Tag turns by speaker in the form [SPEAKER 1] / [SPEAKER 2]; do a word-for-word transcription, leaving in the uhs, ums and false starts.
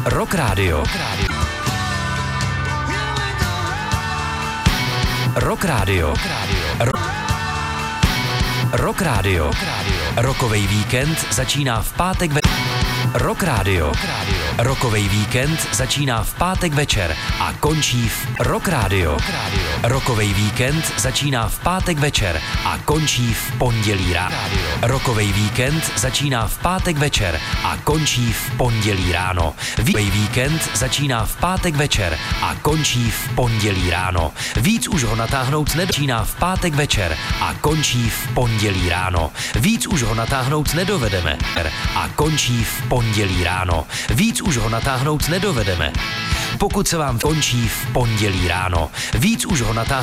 [SPEAKER 1] Rock Radio. Rock Radio. Rock Radio. Rockovej víkend začíná v pátek ve... Rock Radio. Rockovej víkend začíná v pátek večer a končí v Rock Radio. Rockovej víkend začíná v pátek večer a končí v pondělí ráno. Rockovej víkend začíná v pátek večer a končí v pondělí ráno. Rockovej víkend začíná v pátek večer a končí v pondělí ráno. Víc už ho natáhnout nedočíná v pátek večer a končí v pondělí ráno. Víc už ho natáhnout nedovedeme a končí v pondělí ráno. Víc už ho natáhnout nedovedeme. Pokud se vám končí v pondělí ráno. Víc už ho natáhnout